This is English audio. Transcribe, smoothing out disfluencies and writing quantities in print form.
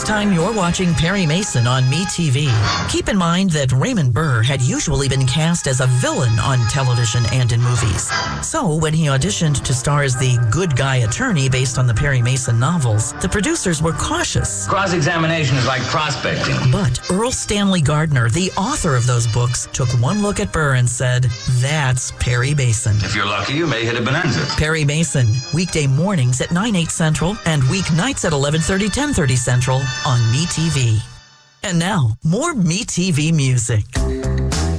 time you're watching Perry Mason on MeTV. Keep in mind that Raymond Burr had usually been cast as a villain on television and in movies. So when he auditioned to star as the good guy attorney based on the Perry Mason novels, the producers were cautious. Cross-examination is like prospecting. But Earl Stanley Gardner, the author of those books, took one look at Burr and said, "That's Perry Mason." If you're lucky, you may hit a bonanza. Perry Mason, weekday mornings at 9/8 Central and weeknights at 11:30, 10:30 Central on MeTV. And now, more MeTV music.